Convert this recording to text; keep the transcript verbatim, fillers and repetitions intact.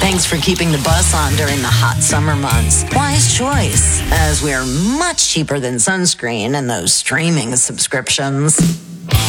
Thanks for keeping the bus on during the hot summer months. Wise choice, as we're much cheaper than sunscreen and those streaming subscriptions.